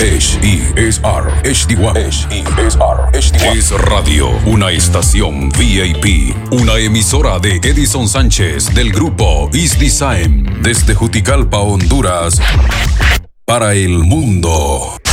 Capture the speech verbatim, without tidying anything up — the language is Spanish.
H E S R H D one. H E S R H D one. Es Radio, una estación V I P, una emisora de Edison Sánchez del grupo Is Design desde Juticalpa, Honduras, para el mundo.